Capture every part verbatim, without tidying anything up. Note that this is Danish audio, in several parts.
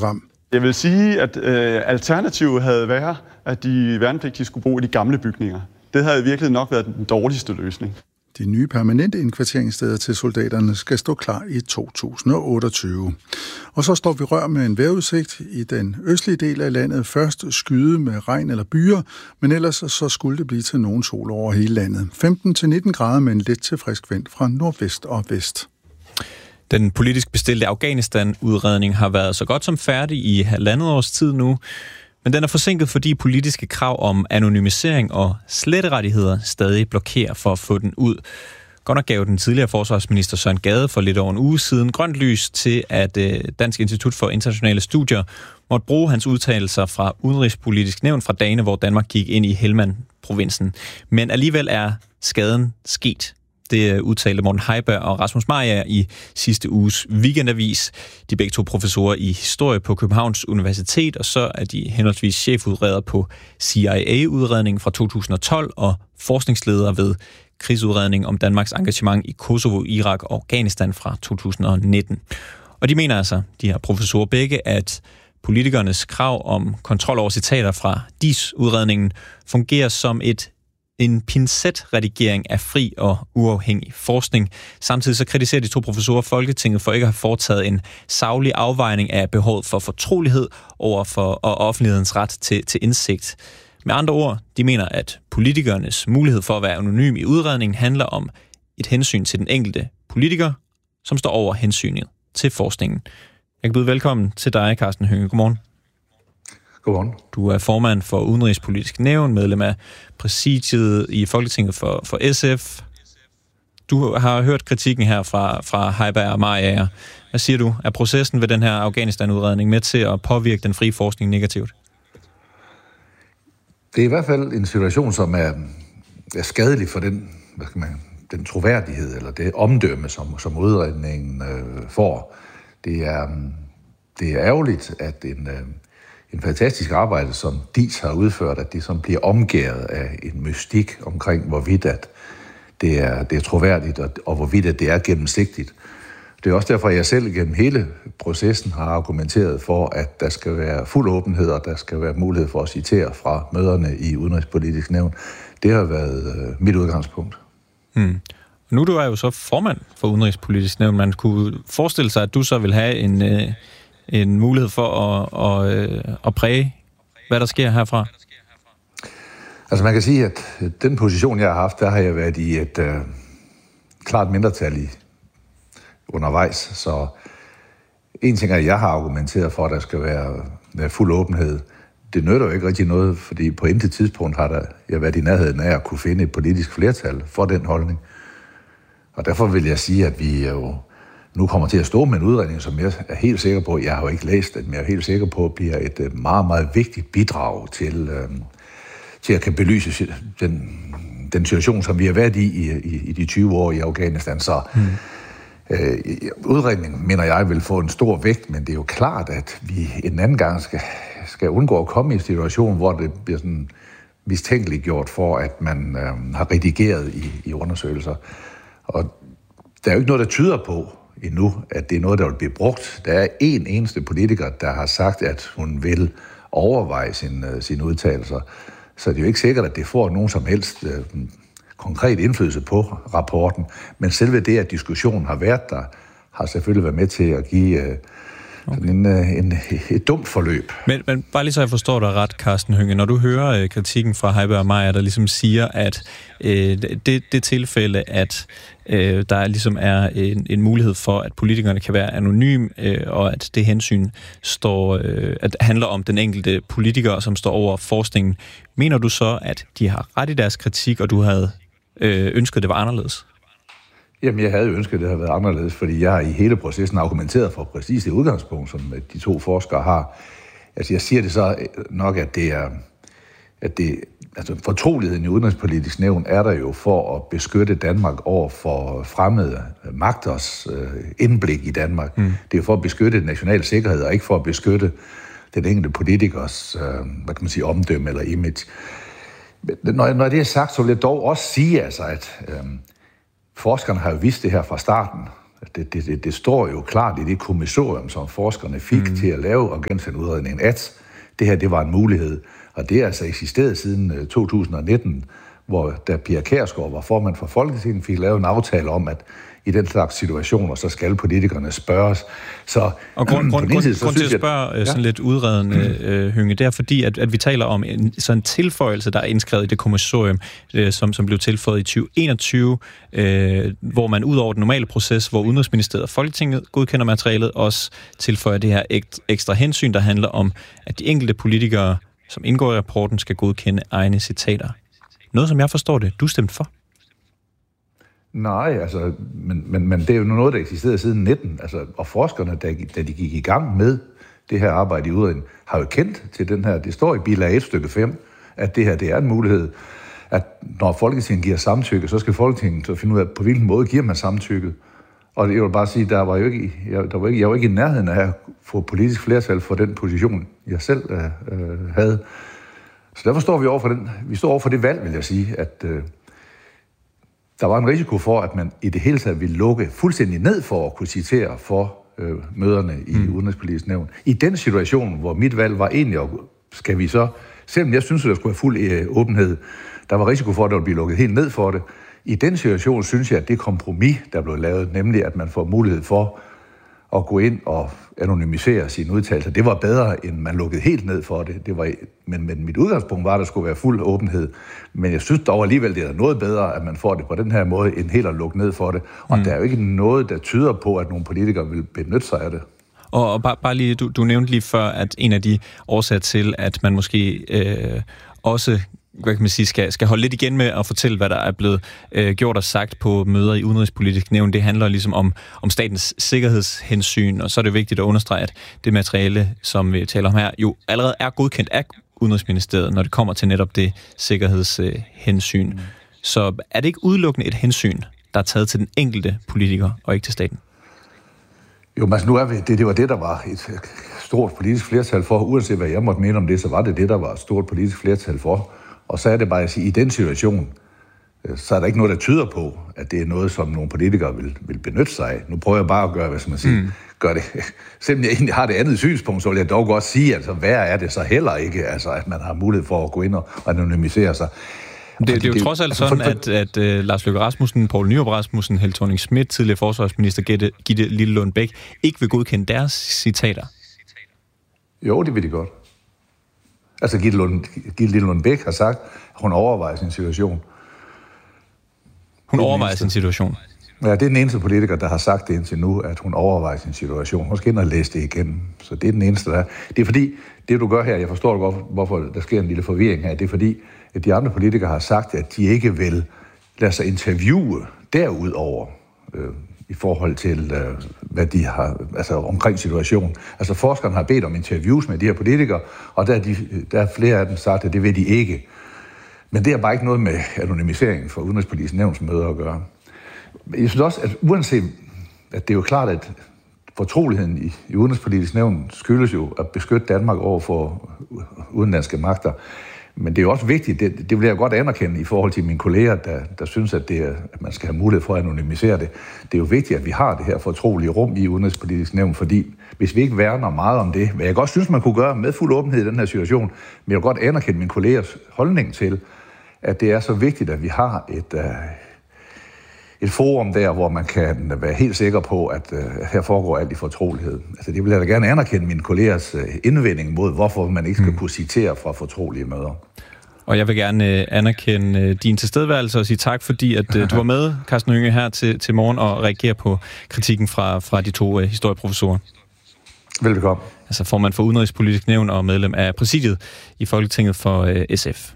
program. Jeg vil sige, at øh, alternativet havde været, at de værnepligtige skulle bo i de gamle bygninger. Det havde virkelig nok været den dårligste løsning. De nye permanente indkvarteringssteder til soldaterne skal stå klar i to tusind og otteogtyve. Og så står vi rør med en vejrudsigt i den østlige del af landet. Først skyde med regn eller byer, men ellers så skulle det blive til nogen sol over hele landet. femten til nitten grader med en lidt til frisk vind fra nordvest og vest. Den politisk bestilte Afghanistan-udredning har været så godt som færdig i halvandet års tid nu, men den er forsinket, fordi politiske krav om anonymisering og sletterettigheder stadig blokerer for at få den ud. Godt nok gav den tidligere forsvarsminister Søren Gade for lidt over en uge siden grønt lys til, at Dansk Institut for Internationale Studier måtte bruge hans udtalelser fra Udenrigspolitisk Nævn fra dagene, hvor Danmark gik ind i Helmand-provinsen. Men alligevel er skaden sket. Det udtalte Morten Heiberg og Rasmus Mariager i sidste uges Weekendavis. De er begge to professorer i historie på Københavns Universitet, og så er de henholdsvis chefudreder på C I A-udredningen fra to tusind og tolv og forskningsleder ved krigsudredning om Danmarks engagement i Kosovo, Irak og Afghanistan fra to tusind og nitten. Og de mener altså, de her professorer begge, at politikernes krav om kontrol over citater fra D I S-udredningen fungerer som et en pincetredigering af fri og uafhængig forskning. Samtidig så kritiserer de to professorer Folketinget for ikke at have foretaget en saglig afvejning af behovet for fortrolighed over for og offentlighedens ret til, til indsigt. Med andre ord, de mener, at politikernes mulighed for at være anonym i udredningen handler om et hensyn til den enkelte politiker, som står over hensynet til forskningen. Jeg kan byde velkommen til dig, Carsten Hønge. Godmorgen. Godmorgen. Du er formand for Udenrigspolitisk Nævn, medlem af præsidiet i Folketinget for, for S F. Du har hørt kritikken her fra, fra Heiberg og Mariager. Hvad siger du? Er processen ved den her Afghanistan-udredning med til at påvirke den frie forskning negativt? Det er i hvert fald en situation, som er, er skadelig for den, hvad skal man, den troværdighed eller det omdømme, som, som udredningen øh, får. Det er, det er ærgerligt, at en... Øh, En fantastisk arbejde, som D I S har udført, at det som bliver omgæret af en mystik omkring, hvorvidt at det er, det er troværdigt, og, og hvorvidt at det er gennemsigtigt. Det er også derfor, at jeg selv gennem hele processen har argumenteret for, at der skal være fuld åbenhed, og der skal være mulighed for at citere fra møderne i Udenrigspolitisk Nævn. Det har været øh, mit udgangspunkt. Hmm. Nu du er jo så formand for Udenrigspolitisk Nævn. Man kunne forestille sig, at du så vil have en... Øh en mulighed for at, at, at præge, hvad der sker herfra? Altså man kan sige, at den position, jeg har haft, der har jeg været i et uh, klart mindretal i undervejs. Så en ting er, at jeg har argumenteret for, at der skal være, være fuld åbenhed. Det nytter jo ikke rigtig noget, fordi på intet tidspunkt har der, jeg været i nærheden af at kunne finde et politisk flertal for den holdning. Og derfor vil jeg sige, at vi jo nu kommer til at stå med en udredning, som jeg er helt sikker på, jeg har jo ikke læst det, men jeg er helt sikker på, at bliver et meget, meget vigtigt bidrag til, øh, til at kan belyse den, den situation, som vi har været i i, i, i de tyve år i Afghanistan. Så mm. øh, udredningen, mener jeg, vil få en stor vægt, men det er jo klart, at vi en anden gang skal, skal undgå at komme i en situation, hvor det bliver sådan mistænkeliggjort for, at man øh, har redigeret i, i undersøgelser. Og der er jo ikke noget, der tyder på, endnu, at det er noget, der vil blive brugt. Der er en eneste politiker, der har sagt, at hun vil overveje sin, uh, sine udtalelser. Så det er jo ikke sikkert, at det får nogen som helst uh, konkret indflydelse på rapporten. Men selve det, at diskussionen har været der, har selvfølgelig været med til at give uh, okay. en, uh, en, et dumt forløb. Men, men bare lige så jeg forstår dig ret, Carsten Hønge, når du hører uh, kritikken fra Heiberg og Mariager, der ligesom siger, at uh, det, det tilfælde, at Øh, der ligesom er en, en mulighed for, at politikerne kan være anonym, øh, og at det hensyn står, øh, at handler om den enkelte politiker, som står over forskningen. Mener du så, at de har ret i deres kritik, og du havde øh, ønsket, at det var anderledes? Jamen, jeg havde jo ønsket, at det havde været anderledes, fordi jeg har i hele processen argumenteret for præcis det udgangspunkt, som de to forskere har. Altså, jeg siger det så nok, at det er... at det Altså, fortroligheden i Udenrigspolitisk Nævn er der jo for at beskytte Danmark over for fremmede magters øh, indblik i Danmark. Mm. Det er jo for at beskytte national sikkerhed, og ikke for at beskytte den enkelte politikers øh, hvad kan man sige, omdømme eller image. Men når, når det er sagt, så vil jeg dog også sige, altså, at øh, forskerne har jo vidst det her fra starten. Det, det, det, det står jo klart i det kommissorium, som forskerne fik mm. til at lave organtsaludredningen, at det her, det var en mulighed. Og det er altså eksisteret siden to tusind nitten, hvor da Pia Kjærsgaard var formand for Folketinget, fik lavet en aftale om, at i den slags situationer, så skal politikerne spørges. Så, og grund, grund, grund, grund til at spørge ja. sådan lidt udredende, øh, Hønge, det er fordi, at, at vi taler om en sådan en tilføjelse, der er indskrevet i det kommissorium, øh, som, som blev tilføjet i tyve enogtyve, øh, hvor man ud over den normale proces, hvor Udenrigsministeriet og Folketinget godkender materialet, også tilføjer det her ekstra hensyn, der handler om, at de enkelte politikere, som indgår i rapporten, skal godkende egne citater. Noget, som jeg forstår det, du stemte for. Nej, altså, men, men, men det er jo noget, der eksisterede siden nitten. Altså, og forskerne, da, da de gik i gang med det her arbejde i udredningen, har jo kendt til den her, det står i bilag et stykke fem, at det her, det er en mulighed, at når Folketinget giver samtykke, så skal Folketinget så finde ud af, på hvilken måde giver man samtykket. Og jeg vil bare sige, der var jo ikke, jeg, der var ikke, jeg var ikke i nærheden af at få politisk flertal for den position, jeg selv øh, havde. Så derfor står vi over for den, vi står over for det valg, vil jeg sige, at øh, der var en risiko for, at man i det hele taget ville lukke fuldstændig ned for at kunne citere for øh, møderne i mm. Udenrigspolitisk Nævn. I den situation, hvor mit valg var egentlig, skal vi så, selvom jeg synes, at der skulle være fuld øh, åbenhed, der var risiko for, at der ville blive lukket helt ned for det. I den situation synes jeg, at det kompromis, der blev lavet, nemlig at man får mulighed for at gå ind og anonymisere sine udtalelser, det var bedre, end man lukkede helt ned for det. det var, men, men mit udgangspunkt var, at der skulle være fuld åbenhed. Men jeg synes dog alligevel, det er noget bedre, at man får det på den her måde, end helt at lukke ned for det. Og mm. der er jo ikke noget, der tyder på, at nogle politikere vil benytte sig af det. Og, og bare, bare lige, du, du nævnte lige før, at en af de årsager til, at man måske øh, også hvad kan man sige, skal, skal holde lidt igen med at fortælle, hvad der er blevet øh, gjort og sagt på møder i Udenrigspolitisk Nævn. Det handler ligesom om, om statens sikkerhedshensyn, og så er det vigtigt at understrege, at det materiale, som vi taler om her, jo allerede er godkendt af Udenrigsministeriet, når det kommer til netop det sikkerhedshensyn. Mm. Så er det ikke udelukkende et hensyn, der er taget til den enkelte politiker, og ikke til staten? Jo, men altså nu er vi, det, det var det, der var et stort politisk flertal for. Uanset hvad jeg måtte mene om det, så var det det, der var et stort politisk flertal for. Og så er det bare at sige, at i den situation, så er der ikke noget, der tyder på, at det er noget, som nogle politikere vil, vil benytte sig af. Nu prøver jeg bare at gøre, hvad skal man sige, mm. gøre det. Selvom jeg egentlig har det andet synspunkt, så vil jeg dog godt sige, altså hvad er det så heller ikke, altså at man har mulighed for at gå ind og anonymisere sig. Det, det er jo det, trods alt altså, sådan, for, for, at, at uh, Lars Løkke Rasmussen, Poul Nyrup Rasmussen, Helle Thorning-Schmidt, tidligere forsvarsminister Gitte, Gitte Lillelund Bech, ikke vil godkende deres citater. Jo, det vil de godt. Altså, Gitte Lillelund Bech har sagt, at hun overvejer sin situation. Hun overvejer sin situation? Ja, det er den eneste politiker, der har sagt det indtil nu, at hun overvejer sin situation. Hun skal ind og læse det igen. Så det er den eneste, der er. Det er fordi, det du gør her, jeg forstår godt, hvorfor der sker en lille forvirring her, det er fordi, at de andre politikere har sagt, at de ikke vil lade sig interviewe derudover øh, i forhold til, øh, hvad de har, altså omkring situationen. Altså forskerne har bedt om interviews med de her politikere, og der er, de, der er flere af dem sagt, at det vil de ikke. Men det er bare ikke noget med anonymisering for Udenrigspolitisk Nævns møder at gøre. Jeg synes også, at uanset, at det er jo klart, at fortroligheden i, i Udenrigspolitisk Nævn skyldes jo at beskytte Danmark over for udenlandske magter. Men det er jo også vigtigt, det, det vil jeg godt anerkende i forhold til mine kolleger, der, der synes, at, det er, at man skal have mulighed for at anonymisere det. Det er jo vigtigt, at vi har det her fortrolige rum i Udenrigspolitisk Nævn, fordi hvis vi ikke værner meget om det, hvad jeg godt synes, man kunne gøre med fuld åbenhed i den her situation, men jeg vil godt anerkende mine kollegers holdning til, at det er så vigtigt, at vi har et, uh, et forum der, hvor man kan være helt sikker på, at uh, her foregår alt i fortrolighed. Altså det vil jeg da gerne anerkende mine kollegers uh, indvending mod, hvorfor man ikke skal kunne citere fra fortrolige møder. Og jeg vil gerne uh, anerkende uh, din tilstedeværelse og sige tak, fordi at, uh, du var med, Karsten Hønge, her til, til morgen og reagerer på kritikken fra, fra de to uh, historieprofessorer. Velbekomme. Altså formand for Udenrigspolitisk Nævn og medlem af præsidiet i Folketinget for uh, S F.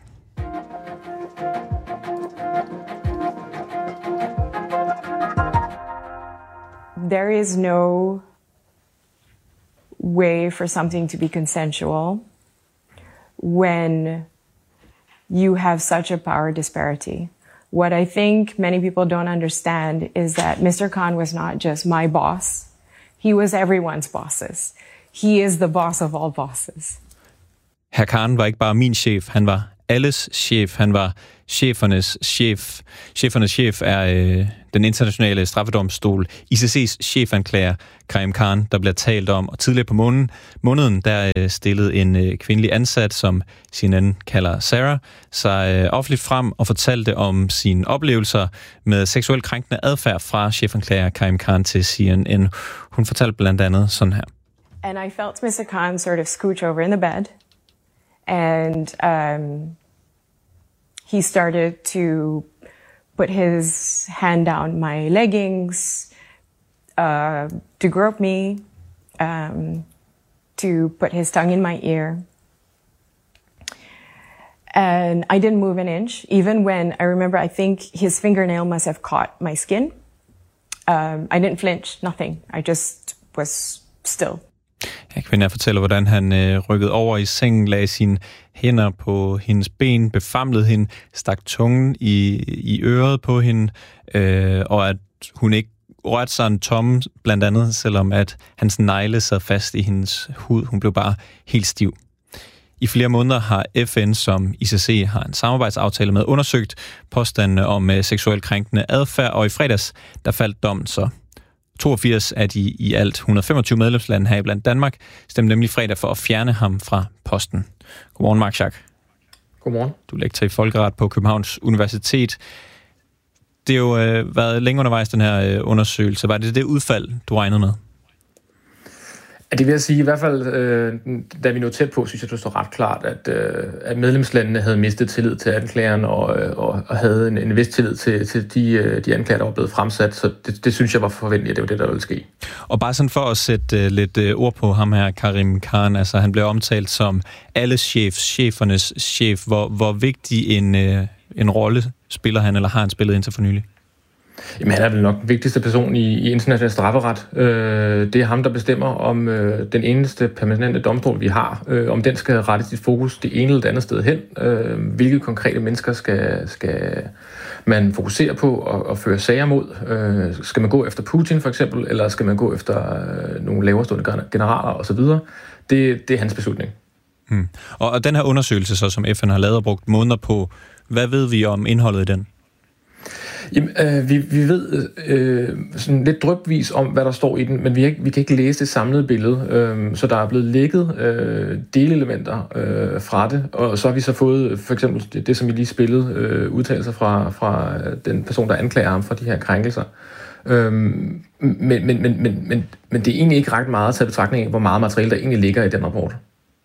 There is no way for something to be consensual when you have such a power disparity. What I think many people don't understand is that Mister Khan was not just my boss. He was everyone's bosses. He is the boss of all bosses. Herr Khan var ikke bare min chef, han var alles chef. Han var chefernes chef. Chefernes chef er øh, den internationale straffedomstol, I C C's chefanklager, Karim Khan, der bliver talt om. Og tidligere på måneden, måneden der øh, stillede en øh, kvindelig ansat, som C N N kalder Sarah, sig øh, offentligt frem og fortalte om sine oplevelser med seksuelt krænkende adfærd fra chefanklager Karim Khan til C N N. Hun fortalte blandt andet sådan her. And I felt mister Khan sort of scooch over in the bed, and um, he started to put his hand down my leggings, uh, to grope me, um, to put his tongue in my ear. And I didn't move an inch, even when I remember, I think his fingernail must have caught my skin. Um, I didn't flinch, nothing. I just was still. Ja, kvinden fortæller, hvordan han øh, rykkede over i sengen, lagde sine hænder på hendes ben, befamlede hende, stak tungen i, i øret på hende, øh, og at hun ikke rørte sig en tomme, blandt andet, selvom at hans negle sad fast i hendes hud. Hun blev bare helt stiv. I flere måneder har F N, som I C C har en samarbejdsaftale med, undersøgt påstandene om øh, seksuelt krænkende adfærd, og i fredags, der faldt dommen så. toogfirs af de i alt et hundrede og femogtyve medlemslande her blandt Danmark stemte nemlig fredag for at fjerne ham fra posten. Godmorgen, Mark Schack. Godmorgen. Du er lektor i folkeret på Københavns Universitet. Det har jo øh, været længe undervejs, den her øh, undersøgelse. Var det det udfald, du regnede med? Ja, det vil jeg sige, i hvert fald, øh, da vi nåede tæt på, synes jeg, det står ret klart, at, øh, at medlemslandene havde mistet tillid til anklageren og, og, og havde en, en vis tillid til, til de, de anklager, der var blevet fremsat. Så det, det synes jeg var forventeligt, at det var det, der ville ske. Og bare sådan for at sætte uh, lidt uh, ord på ham her, Karim Khan, altså han blev omtalt som alles chef, chefernes chef. Hvor, hvor vigtig en, uh, en rolle spiller han, eller har han spillet indtil for nylig? Jamen, han er vel nok den vigtigste person i, i international strafferet. Øh, det er ham, der bestemmer, om øh, den eneste permanente domstol, vi har, øh, om den skal rette sit fokus det ene eller det andet sted hen. Øh, hvilke konkrete mennesker skal, skal man fokusere på og, og føre sager mod? Øh, skal man gå efter Putin for eksempel, eller skal man gå efter øh, nogle laverstående generaler osv.? Det, det er hans beslutning. Hmm. Og, og den her undersøgelse, så, som F N har lavet og brugt måneder på, hvad ved vi om indholdet i den? Jamen, øh, vi, vi ved øh, sådan lidt drypvis om, hvad der står i den, men vi, ikke, vi kan ikke læse det samlede billede. Øh, så der er blevet lækket øh, delelementer øh, fra det, og så har vi så fået for eksempel det, det som vi lige spillede, øh, udtalelser fra, fra den person, der anklager ham for de her krænkelser. Øh, men, men, men, men, men, men det er egentlig ikke ret meget at tage betragtning af, hvor meget materiale der egentlig ligger i den rapport.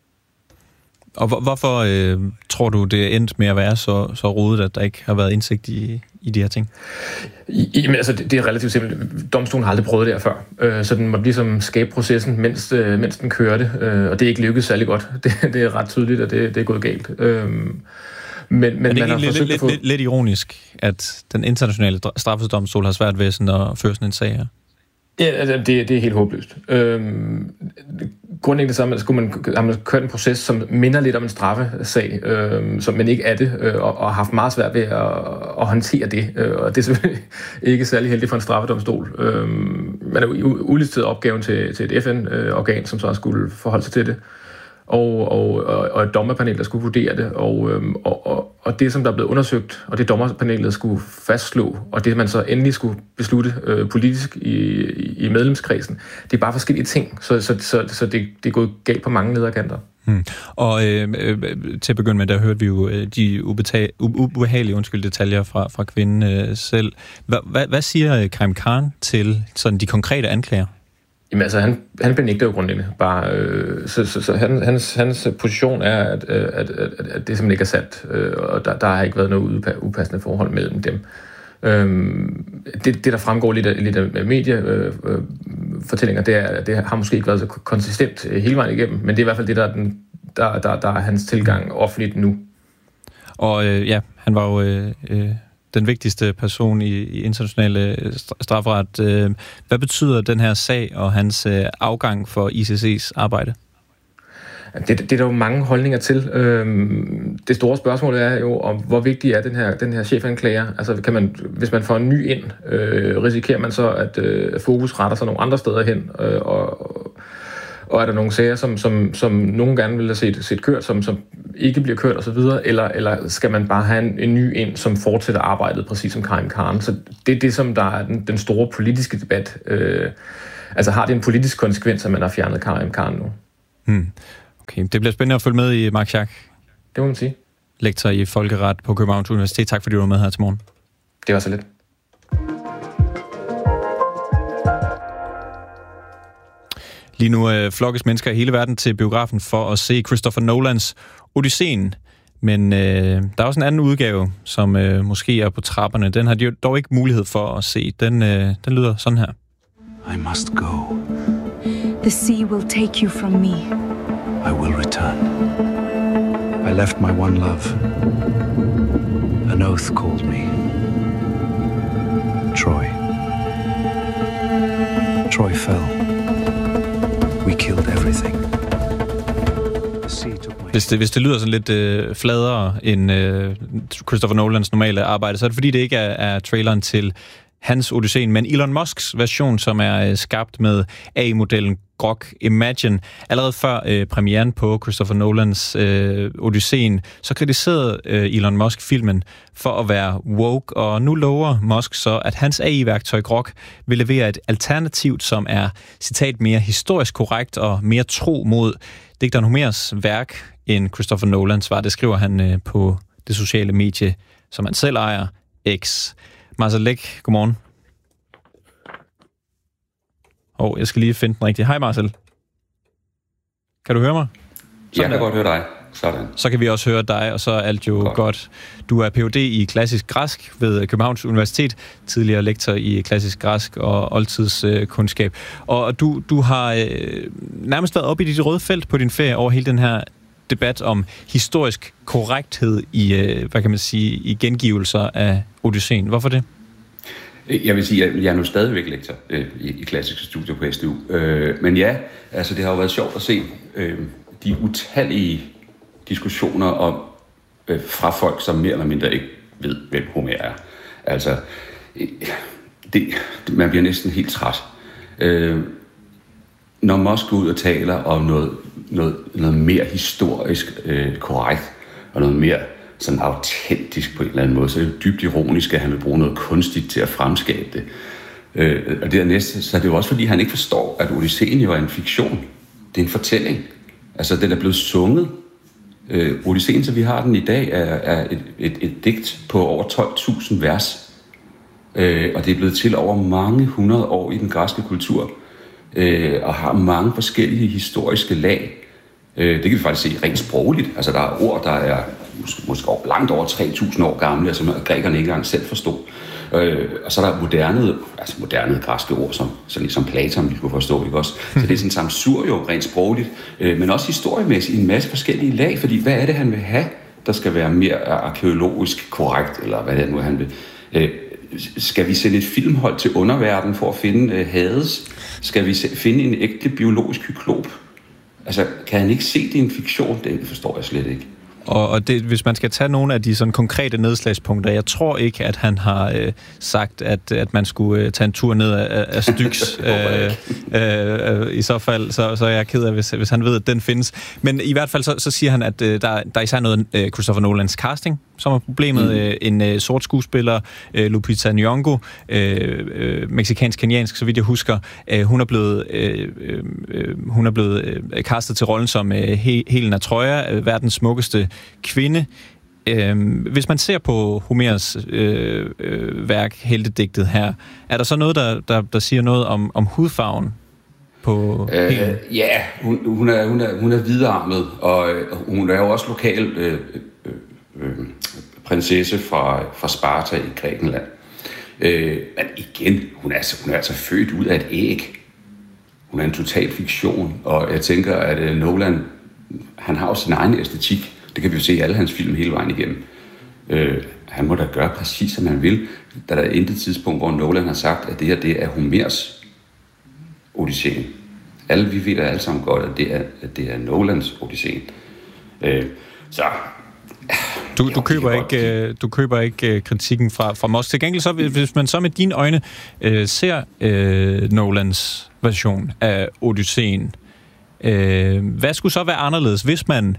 Og hvor, hvorfor øh, tror du, det er endt med at være så, så rodet, at der ikke har været indsigt i, i de her ting? Jamen, altså, det, det er relativt simpelt. Domstolen har aldrig prøvet det her før, øh, så den må ligesom skabe processen, mens, øh, mens den kørte, øh, og det er ikke lykkedes særlig godt. Det, det er ret tydeligt, at det, det er gået galt. Øh, men, men, men det er man lidt, lidt, få... lidt, lidt ironisk, at den internationale straffedomstol har svært ved sådan at føre sådan en sag her? Ja, altså, det, det er helt håbløst. Øhm, grundlæggende så skulle man, har man kørt en proces, som minder lidt om en straffesag, øhm, som man ikke er det, øh, og, og har haft meget svært ved at, at håndtere det. Øh, og det er selvfølgelig ikke særlig heldigt for en straffedomstol. Øhm, man har udliciteret opgaven til, til et F N-organ, som så skulle forholde sig til det, og, og, og et dommerpanel, der skulle vurdere det, og, øhm, og, og, og det, som der er blevet undersøgt, og det dommerpanelet skulle fastslå, og det, man så endelig skulle beslutte øh, politisk i, i medlemskredsen, det er bare forskellige ting, så, så, så, så det, det er gået galt på mange lederkanter. Hmm. Og øh, øh, til at begynde med, der hørte vi jo øh, de ubeta- ubehagelige undskyld, detaljer fra, fra kvinden øh, selv. Hva, hva, hvad siger Karim Khan til sådan de konkrete anklager? Jamen altså, han, han benægter jo grundlæggende bare, øh, så, så, så han, hans, hans position er, at, at, at, at det simpelthen ikke er sandt, øh, og der, der har ikke været noget upassende forhold mellem dem. Øh, det, det, der fremgår lidt af, lidt af mediefortællinger, øh, det er, at det har måske ikke været så konsistent hele vejen igennem, men det er i hvert fald det, der er, den, der, der, der er hans tilgang offentligt nu. Og øh, ja, han var jo... Øh, øh den vigtigste person i, i internationale strafferet. Hvad betyder den her sag og hans afgang for I C C's arbejde? Det, det er der jo mange holdninger til. Det store spørgsmål er jo, om hvor vigtig er den her, den her chefanklager. Altså, kan man, hvis man får en ny ind, risikerer man så, at fokus retter sig nogle andre steder hen, og Og er der nogle sager, som, som, som nogen gerne vil have set, set kørt, som, som ikke bliver kørt osv., eller, eller skal man bare have en, en ny ind, som fortsætter arbejdet, præcis som Karim Khan? Så det er det, som der er den, den store politiske debat. Øh, altså har det en politisk konsekvens, at man har fjernet Karim Khan nu? Hmm. Okay, det bliver spændende at følge med i, Mark Schack. Det må man sige. Lektor i folkeret på Københavns Universitet. Tak fordi du var med her til morgen. Det var så lidt. Lige nu øh, flokkes mennesker i hele verden til biografen for at se Christopher Nolans Odysseen. Men øh, der er også en anden udgave, som øh, måske er på trapperne. Den har de jo dog ikke mulighed for at se. Den, øh, den lyder sådan her. I must go. The sea will take you from me. I will return. I left my one love. An oath called me. Troy. Troy fell. We killed everything. Hvis det, hvis det lyder sådan lidt øh, fladere end øh, Christopher Nolans normale arbejde, så er det fordi, det ikke er, er traileren til hans Odysseen, men Elon Musks version, som er øh, skabt med A I-modellen Grok Imagine. Allerede før øh, premieren på Christopher Nolans øh, Odysseen, så kritiserede øh, Elon Musk filmen for at være woke, og nu lover Musk så, at hans A I-værktøj Grok vil levere et alternativ, som er, citat, mere historisk korrekt og mere tro mod digteren Homers værk end Christopher Nolans var. Det skriver han øh, på det sociale medie, som han selv ejer, X. Marcel Læk, godmorgen. Og oh, jeg skal lige finde den rigtige. Hej Marcel. Kan du høre mig? Sådan jeg kan der. Godt høre dig. Sådan. Så kan vi også høre dig, og så er alt jo godt. godt. Du er P H D i klassisk græsk ved Københavns Universitet, tidligere lektor i klassisk græsk og oldtidskundskab. Og du, du har øh, nærmest været oppe i dit røde felt på din ferie over hele den her debat om historisk korrekthed i, øh, hvad kan man sige, i gengivelser af Odysseen. Hvorfor det? Jeg vil sige, at jeg er nu stadigvæk lektor øh, i, i klassiske studier på S D U. Øh, men ja, altså det har jo været sjovt at se øh, de utallige diskussioner om, øh, fra folk, som mere eller mindre ikke ved, hvem Homer er. Altså, øh, det, man bliver næsten helt træt. Øh, når Musk går ud og taler om noget, noget, noget mere historisk øh, korrekt, og noget mere sådan autentisk på en eller anden måde, så er det dybt ironisk, at han vil bruge noget kunstigt til at fremskabe det. Øh, og dernæste, så er det jo også fordi, han ikke forstår, at Odysseen jo er en fiktion. Det er en fortælling. Altså, den er blevet sunget. Øh, Odysseen, så vi har den i dag, er, er et, et, et digt på over tolv tusind vers. Øh, og det er blevet til over mange hundrede år i den græske kultur, øh, og har mange forskellige historiske lag. Øh, det kan vi faktisk se rent sprogligt. Altså, der er ord, der er måske, måske langt over tre tusind år gamle, som grækerne ikke engang selv forstod. Øh, og så er der moderne, altså moderne græske ord, som, som ligesom Platon vi kunne forstå, ikke også? Så det er sådan en samsurium rent sprogligt, øh, men også historiemæssigt i en masse forskellige lag, fordi hvad er det, han vil have, der skal være mere arkæologisk korrekt, eller hvad det er nu, han vil. Øh, skal vi sende et filmhold til underverdenen for at finde øh, Hades? Skal vi se, finde en ægte biologisk kyklop? Altså, kan han ikke se, det er en fiktion? Det forstår jeg slet ikke. Og, og det, hvis man skal tage nogle af de sådan konkrete nedslagspunkter, jeg tror ikke, at han har øh, sagt, at, at man skulle øh, tage en tur ned af, af Styx. øh, øh, I så fald, så, så er jeg ked af, hvis, hvis han ved, at den findes. Men i hvert fald, så, så siger han, at øh, der, der er især noget øh, Christopher Nolans casting, som er problemet. Mm. Øh, en øh, sort skuespiller, øh, Lupita Nyong'o, øh, øh, mexikansk-kenyansk, så vidt jeg husker, øh, hun er blevet, øh, øh, hun er blevet øh, castet til rollen som øh, He- Helena Troja, øh, verdens smukkeste kvinde. Øh, hvis man ser på Homers øh, øh, værk, Heltedigtet her, er der så noget, der, der, der siger noget om, om hudfarven på øh, Helen? Ja, hun, hun, er, hun, er, hun er hvidarmet, og hun er jo også lokal øh, øh, øh, prinsesse fra, fra Sparta i Grækenland. Øh, men igen, hun er, hun er altså født ud af et æg. Hun er en total fiktion, og jeg tænker, at øh, Nolan, han har jo sin egen æstetik. Det kan vi jo se i alle hans film hele vejen igennem. Øh, han må da gøre præcis, som han vil. Der er intet tidspunkt, hvor Nolan har sagt, at det her det er Homers Odysseen. Alle, vi ved da alle sammen godt, at det er, at det er Nolans Odysseen. Øh, så... Du, du, køber ikke, du køber ikke kritikken fra, fra Musk. Til gengæld, så, hvis man så med dine øjne øh, ser øh, Nolans version af Odysseen, Øh, hvad skulle så være anderledes, hvis man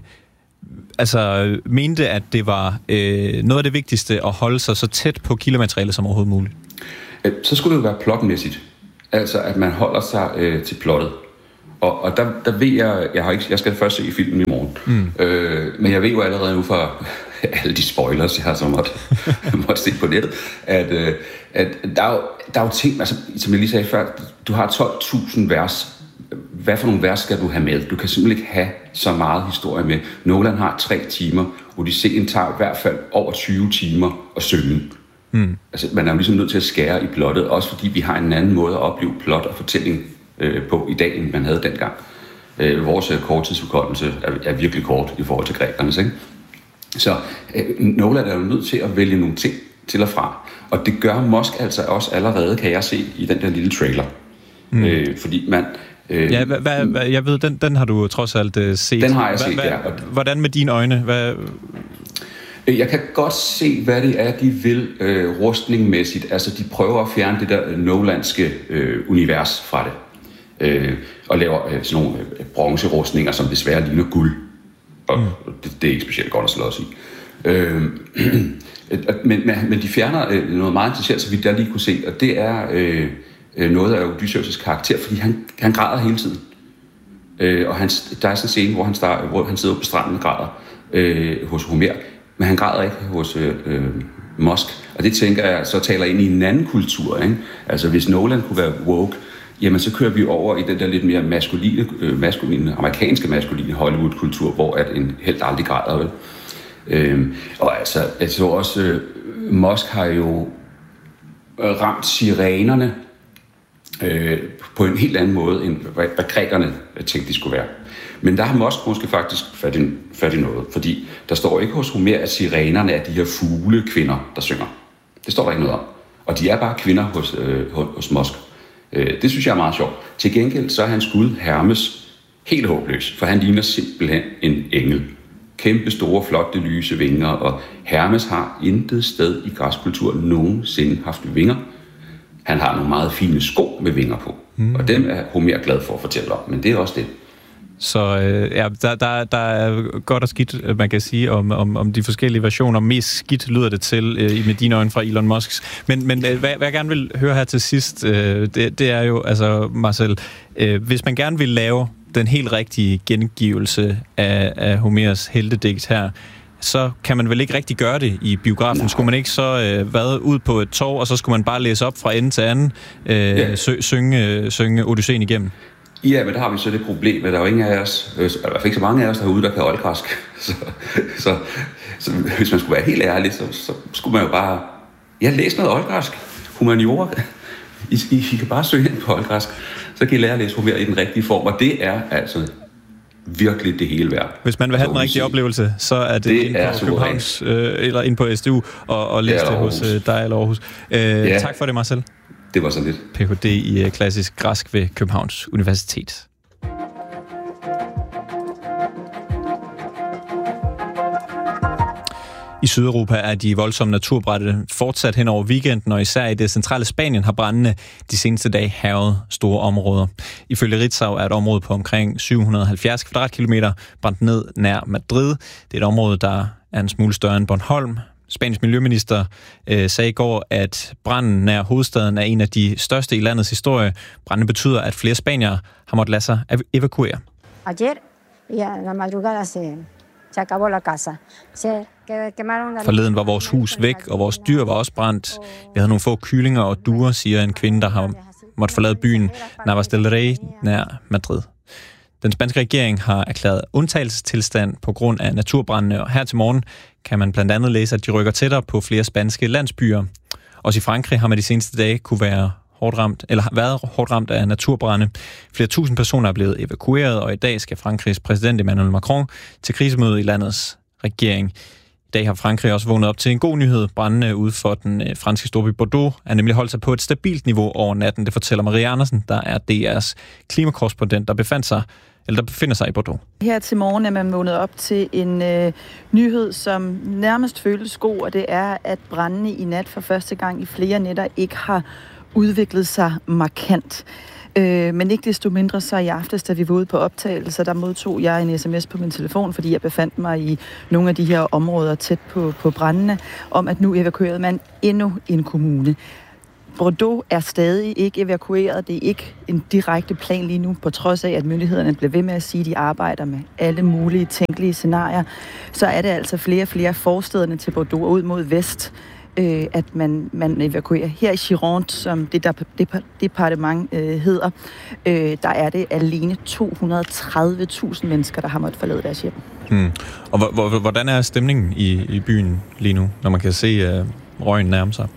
altså mente, at det var øh, noget af det vigtigste at holde sig så tæt på kildematerialet som overhovedet muligt? Så skulle det jo være plotmæssigt. Altså, at man holder sig øh, til plottet. Og, og der, der ved jeg, jeg, har ikke, jeg skal først se filmen i morgen, mm. øh, men jeg ved jo allerede nu fra alle de spoilers, jeg har så måtte, måtte se på nettet, at, øh, at der, er jo, der er jo ting, altså, som jeg lige sagde før, du har tolv tusind vers. Hvad for nogle vers skal du have med? Du kan simpelthen ikke have så meget historie med. Nolan har tre timer, Odysseen tager i hvert fald over tyve timer at synge. Mm. Altså, man er jo ligesom nødt til at skære i plottet, også fordi vi har en anden måde at opleve plot og fortælling øh, på i dag, end man havde dengang. Øh, vores øh, korttidsudkommelse er, er virkelig kort i forhold til grækernes, ikke? Så øh, Nolan er jo nødt til at vælge nogle ting til og fra, og det gør Musk altså også allerede, kan jeg se, i den der lille trailer. Mm. Øh, fordi man... Øh, ja, hva, hva, jeg ved, den, den har du trods alt uh, set. Den har jeg set, hva, ja. Hvordan med dine øjne? Hvad... Jeg kan godt se, hvad det er, de vil øh, rustningmæssigt. Altså, de prøver at fjerne det der nolandske øh, univers fra det. Øh, og laver øh, sådan nogle øh, bronzerustninger, som desværre ligner guld. Og mm. det, det er ikke specielt godt at slås i. Øh, men, men de fjerner øh, noget meget interessant, så vi der lige kunne se, og det er øh, noget af Odysseus' karakter, fordi han, han græder hele tiden. Øh, og han, der er sådan en scene, hvor han, starter, hvor han sidder på stranden og græder øh, hos Homer. Men han græder ikke hos øh, øh, Musk. Og det tænker jeg, så taler ind i en anden kultur. Ikke? Altså hvis Nolan kunne være woke, jamen så kører vi over i den der lidt mere maskuline, øh, maskuline amerikanske maskuline Hollywood-kultur, hvor at en helt aldrig græder. Vel? Øh, og altså, jeg så også, øh, Musk har jo ramt sirenerne øh, på en helt anden måde, end hvad, hvad grækerne tænkte, de skulle være. Men der har Musk måske faktisk fat i, fat i noget, fordi der står ikke hos Homer, at sirenerne er de her fugle kvinder, der synger. Det står der ikke noget om. Og de er bare kvinder hos, øh, hos Musk. Øh, det synes jeg er meget sjovt. Til gengæld så er hans gud Hermes helt håbløs, for han ligner simpelthen en engel. Kæmpe store, flotte, lyse vinger, og Hermes har intet sted i græsk kultur nogensinde haft vinger. Han har nogle meget fine sko med vinger på, mm. og dem er Homer glad for at fortælle om, men det er også det. Så øh, ja, der, der, der er godt og skidt, man kan sige, om, om, om de forskellige versioner. Mest skidt lyder det til øh, med dine øjne fra Elon Musks. Men, men øh, hvad, hvad jeg gerne vil høre her til sidst, øh, det, det er jo, altså Marcel, øh, hvis man gerne vil lave den helt rigtige gengivelse af, af Homers heltedigt her, så kan man vel ikke rigtig gøre det i biografen. Nej. Skulle man ikke så øh, været ud på et torv, og så skulle man bare læse op fra ende til anden, øh, ja. sø, synge, synge Odysseen igennem? Ja, men der har vi så det problem, at der er jo ingen af os, øh, i hvert fald ikke så mange af os derude, der kan oldgræsk. Så, så, så hvis man skulle være helt ærlig, så, så skulle man jo bare, ja, læse noget oldgræsk, humaniora. I, I, I kan bare søge ind på oldgræsk, så kan I lære at læse Homer i den rigtige form, og det er altså virkelig det hele værd. Hvis man vil have den rigtige oplevelse, så er det, det ind på Københavns, øh, eller ind på S D U, og, og læse det hos øh, dig eller Aarhus. Øh, ja. Tak for det, Marcel. Det var så lidt. P H D i klassisk græsk ved Københavns Universitet. I Sydeuropa er de voldsomme naturbrande fortsat hen over weekenden, og især i det centrale Spanien har brandene de seneste dage hærget store områder. Ifølge Ritzau er et område på omkring syv hundrede og halvfjerds kvadratkilometer brændt ned nær Madrid. Det er et område, der er en smule større end Bornholm. Spanisk miljøminister øh, sagde i går, at branden nær hovedstaden er en af de største i landets historie. Branden betyder, at flere spaniere har måttet lade sig evakuere. Ayer, ja, la madrugada se, se acabó la casa. Forleden var vores hus væk, og vores dyr var også brændt. Vi havde nogle få kyllinger og duer, siger en kvinde, der har måttet forlade byen Navas del Rey nær Madrid. Den spanske regering har erklæret undtagelsestilstand på grund af naturbrandene, og her til morgen kan man blandt andet læse, at de rykker tættere på flere spanske landsbyer. Også i Frankrig har man de seneste dage kunne være hårdt ramt, eller har været hårdt ramt af naturbrande. Flere tusind personer er blevet evakueret, og i dag skal Frankrigs præsident Emmanuel Macron til krisemøde i landets regering. I dag har Frankrig også vågnet op til en god nyhed. Brandene ude for den franske storby Bordeaux er nemlig holdt sig på et stabilt niveau over natten. Det fortæller Maria Andersen, der er D R's klimakorrespondent, der befandt sig eller der befinder sig i Bordeaux. Her til morgen er man vågnet op til en øh, nyhed, som nærmest føles god, og det er, at brandene i nat for første gang i flere nætter ikke har udviklet sig markant. Øh, men ikke desto mindre, så i aftes, da vi var ude på optagelse, der modtog jeg en sms på min telefon, fordi jeg befandt mig i nogle af de her områder tæt på, på brændene, om at nu evakuerede man endnu en kommune. Bordeaux er stadig ikke evakueret. Det er ikke en direkte plan lige nu, på trods af, at myndighederne bliver ved med at sige, at de arbejder med alle mulige tænkelige scenarier. Så er det altså flere og flere forstederne til Bordeaux ud mod vest, øh, at man, man evakuerer. Her i Gironde, som det der departement øh, hedder, øh, der er det alene to hundrede og tredive tusind mennesker, der har måttet forlade deres hjem. Hmm. Og h- h- hvordan er stemningen i, i byen lige nu, når man kan se øh, røgen nærme sig?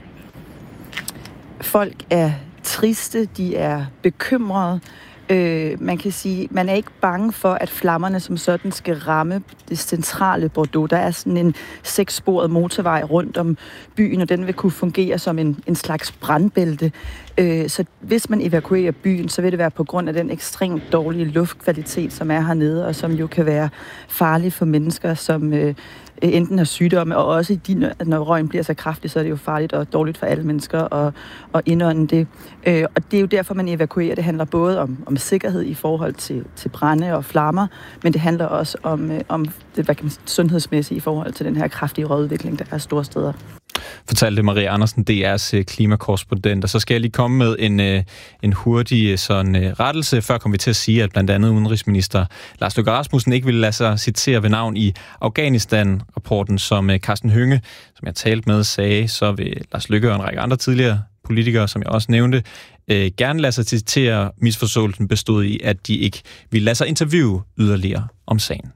Folk er triste, de er bekymrede. Øh, man kan sige, man er ikke bange for, at flammerne som sådan skal ramme det centrale Bordeaux. Der er sådan en sekssporet motorvej rundt om byen, og den vil kunne fungere som en, en slags brandbælte. Øh, så hvis man evakuerer byen, så vil det være på grund af den ekstremt dårlige luftkvalitet, som er hernede, og som jo kan være farlig for mennesker, som øh, enten har sygdomme, og også de, når røgen bliver så kraftig, så er det jo farligt og dårligt for alle mennesker at, at indånde det. Øh, og det er jo derfor, man evakuerer. Det handler både om, om sikkerhed i forhold til, til brande og flammer, men det handler også om, øh, om det, hvad kan man sige, sundhedsmæssigt i forhold til den her kraftige røgudvikling, der er store steder. Fortalte Marie Andersen, D R's klimakorrespondent. Og så skal jeg lige komme med en, en hurtig sådan, rettelse. Før kom vi til at sige, at blandt andet udenrigsminister Lars Løkke Rasmussen ikke ville lade sig citere ved navn i Afghanistan-rapporten, som Carsten Hønge, som jeg talte med, sagde, så vil Lars Løkke og en række andre tidligere politikere, som jeg også nævnte, øh, gerne lade sig citere. Misforståelsen bestod i, at de ikke ville lade sig interviewe yderligere om sagen.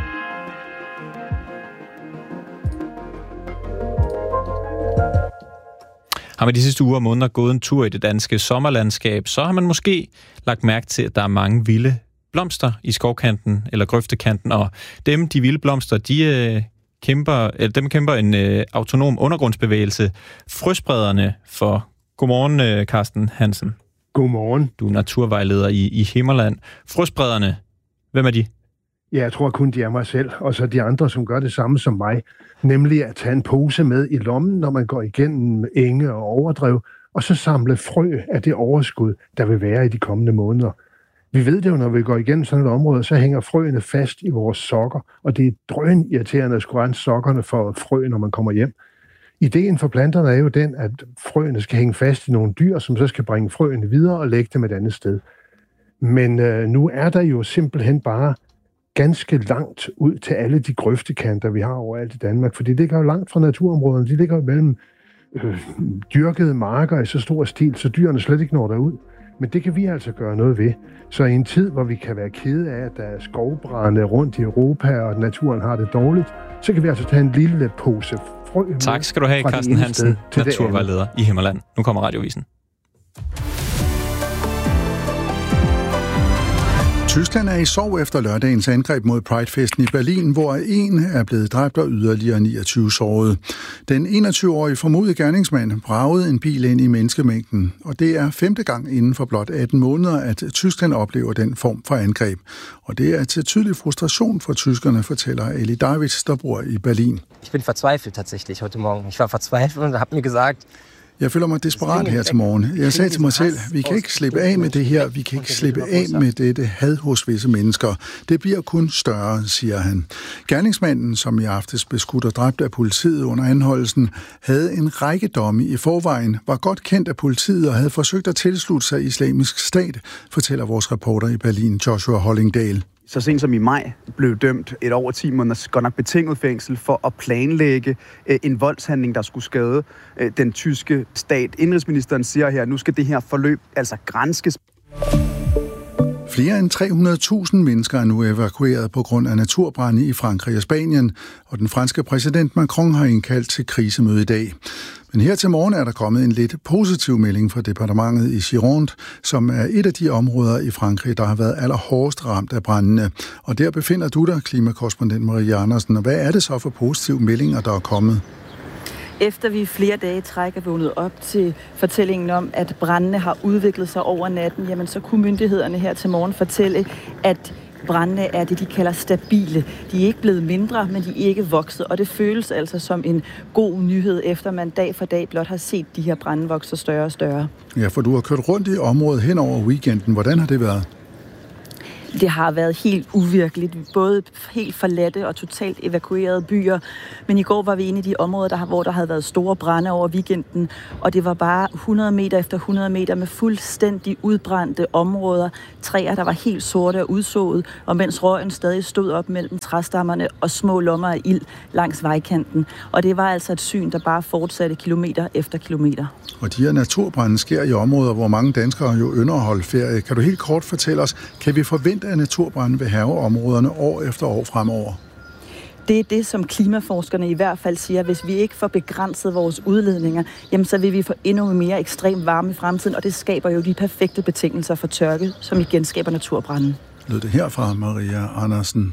Har man de sidste uger og måneder gået en tur i det danske sommerlandskab, så har man måske lagt mærke til, at der er mange vilde blomster i skovkanten eller grøftekanten, og dem, de vilde blomster, de øh, kæmper, eller dem kæmper en øh, autonom undergrundsbevægelse, Frøsprederne for. Godmorgen, øh, Carsten Hansen. Godmorgen. Du er naturvejleder i, i Himmerland. Frøsprederne, hvem er de? Ja, jeg tror kun, de er mig selv, og så de andre, som gør det samme som mig. Nemlig at tage en pose med i lommen, når man går igennem enge og overdrev, og så samle frø af det overskud, der vil være i de kommende måneder. Vi ved det jo, når vi går igennem sådan et område, så hænger frøene fast i vores sokker, og det er drøn irriterende at skulle rense sokkerne for frø, når man kommer hjem. Ideen for planterne er jo den, at frøene skal hænge fast i nogle dyr, som så skal bringe frøene videre og lægge dem et andet sted. Men øh, nu er der jo simpelthen bare ganske langt ud til alle de grøftekanter, vi har overalt i Danmark, for de ligger jo langt fra naturområderne. De ligger jo mellem øh, dyrkede marker i så stor stil, så dyrene slet ikke når derud. Men det kan vi altså gøre noget ved. Så i en tid, hvor vi kan være kede af, at der er skovbrande rundt i Europa, og naturen har det dårligt, så kan vi altså tage en lille pose frø. Tak skal du have, Carsten Hansen, naturvejleder i Himmerland. Nu kommer Radiovisen. Tyskland er i sorg efter lørdagens angreb mod Pride-festen i Berlin, hvor en er blevet dræbt og yderligere niogtyve såret. Den enogtyve-årige formodede gerningsmand bragede en bil ind i menneskemængden, og det er femte gang inden for blot atten måneder, at Tyskland oplever den form for angreb. Og det er til tydelig frustration for tyskerne, fortæller Eli Davids, der bor i Berlin. Ich bin verzweifelt tatsächlich heute Morgen. Ich war verzweifelt und habe mir gesagt, Jeg føler mig desperat her til morgen. Jeg sagde til mig selv, vi kan ikke slippe af med det her, vi kan ikke slippe af med dette had hos visse mennesker. Det bliver kun større, siger han. Gerningsmanden, som i aftes blev skudt og dræbt af politiet under anholdelsen, havde en række domme i forvejen, var godt kendt af politiet og havde forsøgt at tilslutte sig Islamisk Stat, fortæller vores reporter i Berlin, Joshua Hollingdale. Så sent som i maj blev dømt et over ti måneders godt nok betinget fængsel for at planlægge øh, en voldshandling, der skulle skade øh, den tyske stat. Indrigsministeren siger her, at nu skal det her forløb altså granskes. Flere end tre hundrede tusind mennesker er nu evakueret på grund af naturbrande i Frankrig og Spanien, og den franske præsident Macron har indkaldt til krisemøde i dag. Men her til morgen er der kommet en lidt positiv melding fra departementet i Gironde, som er et af de områder i Frankrig, der har været allerhårdest ramt af brændene. Og der befinder du dig, klimakorrespondent Marie Andersen. Og hvad er det så for positive meldinger, der er kommet? Efter vi flere dage træk er vågnet op til fortællingen om, at brændene har udviklet sig over natten, jamen så kunne myndighederne her til morgen fortælle, at brandene er det, de kalder stabile. De er ikke blevet mindre, men de er ikke vokset, og det føles altså som en god nyhed, efter man dag for dag blot har set de her brande vokse større og større. Ja, for du har kørt rundt i området hen over weekenden. Hvordan har det været? Det har været helt uvirkeligt. Både helt forladte og totalt evakuerede byer. Men i går var vi inde i de områder, der, hvor der havde været store brande over weekenden. Og det var bare hundrede meter efter hundrede meter med fuldstændig udbrændte områder. Træer, der var helt sorte og udsået. Og mens røgen stadig stod op mellem træstammerne og små lommer af ild langs vejkanten. Og det var altså et syn, der bare fortsatte kilometer efter kilometer. Og de her naturbrande sker i områder, hvor mange danskere jo ynder at holde ferie. Kan du helt kort fortælle os, kan vi forvente, at naturbrande vil hærge områderne år efter år fremover? Det er det, som klimaforskerne i hvert fald siger. Hvis vi ikke får begrænset vores udledninger, jamen så vil vi få endnu mere ekstrem varme i fremtiden, og det skaber jo de perfekte betingelser for tørke, som igen skaber naturbranden. Lød det her fra Maria Andersen.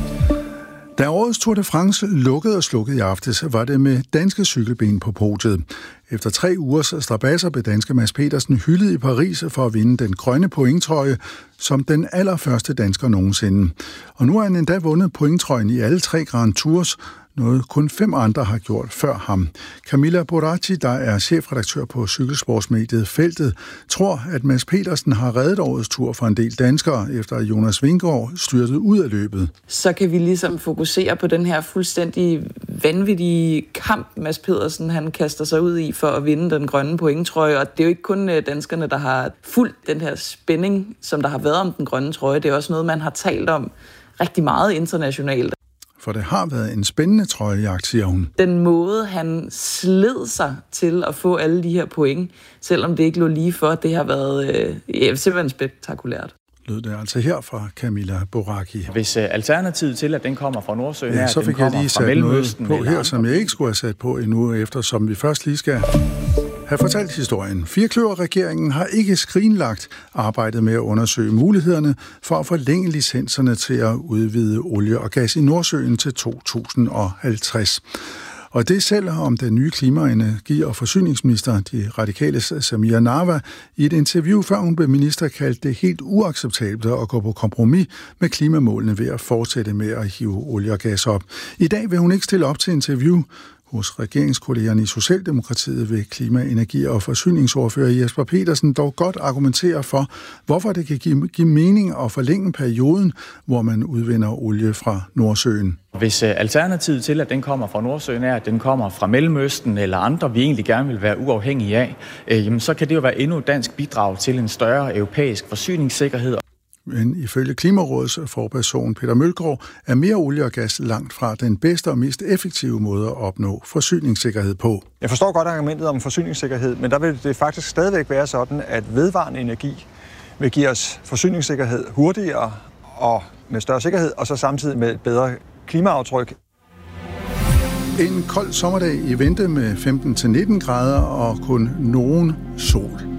Da årets Tour de France lukkede og slukkede i aftes, var det med danske cykelben på podiet. Efter tre ugers strabasser blev danske Mads Pedersen hyldet i Paris for at vinde den grønne pointtrøje som den allerførste dansker nogensinde. Og nu har han endda vundet pointtrøjen i alle tre Grand Tours, noget kun fem andre har gjort før ham. Camilla Boracci, der er chefredaktør på cykelsportsmediet Feltet, tror, at Mads Pedersen har reddet årets tur for en del danskere, efter at Jonas Vingegaard styrtede ud af løbet. Så kan vi ligesom fokusere på den her fuldstændig vanvittige kamp, Mads Pedersen han kaster sig ud i for at vinde den grønne pointtrøje. Og det er jo ikke kun danskerne, der har fulgt den her spænding, som der har været om den grønne trøje. Det er også noget, man har talt om rigtig meget internationalt. For det har været en spændende trøjejagt, siger hun. Den måde, han sled sig til at få alle de her point, selvom det ikke lå lige for, det har været øh, ja, simpelthen spektakulært. Lød det altså her fra Camilla Boracchi. Hvis uh, alternativet til, at den kommer fra Nordsøen, ja, er, så at fik den jeg lige sat noget på her, som jeg ikke skulle have sat på endnu, eftersom vi først lige skal have fortalt historien. Firkløver-regeringen har ikke skrinlagt arbejdet med at undersøge mulighederne for at forlænge licenserne til at udvide olie og gas i Nordsøen til to tusind og halvtreds. Og det selv om den nye klima-, energi- og forsyningsminister, de radikales Samira Nawa, i et interview før hun blev minister, kaldte det helt uacceptabelt at gå på kompromis med klimamålene ved at fortsætte med at hive olie og gas op. I dag vil hun ikke stille op til interview. Hos regeringskollegerne i Socialdemokratiet vil klima-, energi- og forsyningsordfører Jesper Petersen dog godt argumentere for, hvorfor det kan give, give mening at forlænge perioden, hvor man udvinder olie fra Nordsøen. Hvis alternativet til, at den kommer fra Nordsøen, er, at den kommer fra Mellemøsten eller andre, vi egentlig gerne vil være uafhængige af, øh, jamen, så kan det jo være endnu et dansk bidrag til en større europæisk forsyningssikkerhed. Men ifølge Klimarådets forperson Peter Mølgaard er mere olie og gas langt fra den bedste og mest effektive måde at opnå forsyningssikkerhed på. Jeg forstår godt argumentet om forsyningssikkerhed, men der vil det faktisk stadigvæk være sådan, at vedvarende energi vil give os forsyningssikkerhed hurtigere og med større sikkerhed, og så samtidig med et bedre klimaaftryk. En kold sommerdag i vente med femten til nitten grader og kun nogen sol.